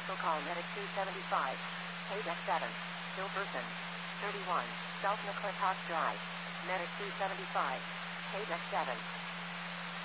Also call Medic 275. Paydeck 7. Still person. 31. South McClintock Drive. Medic 275. Paydeck 7.